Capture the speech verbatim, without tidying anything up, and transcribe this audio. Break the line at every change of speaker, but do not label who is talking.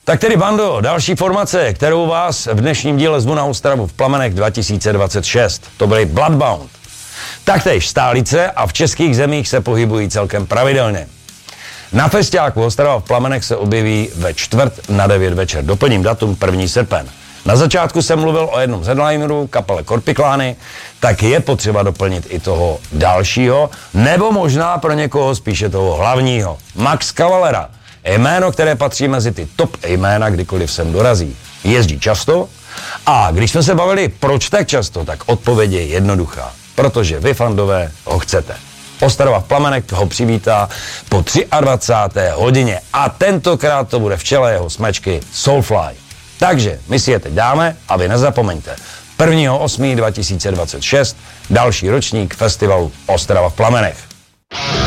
Tak tedy, bando, další formace, kterou vás v dnešním díle zvu na Ostravu v Plamenech dva tisíce dvacet šest. To byly Bloodbound. Taktéž stálice a v českých zemích se pohybují celkem pravidelně. Na festiáku Ostrava v Plamenech se objeví ve čtvrt na devět večer. Doplním datum první srpen. Na začátku jsem mluvil o jednom z headlinerů, kapele Korpiklány, tak je potřeba doplnit i toho dalšího, nebo možná pro někoho spíše toho hlavního. Max Cavalera, jméno, které patří mezi ty top jména, kdykoliv sem dorazí. Jezdí často a když jsme se bavili, proč tak často, tak odpověď je jednoduchá. Protože vy, fandové, ho chcete. Ostrava v Plamenech ho přivítá po dvacáté třetí hodině a tentokrát to bude v čele jeho smečky Soulfly. Takže my si je teď dáme a vy nezapomeňte. prvního osmého dva tisíce dvacet šest další ročník festivalu Ostrava v Plamenech.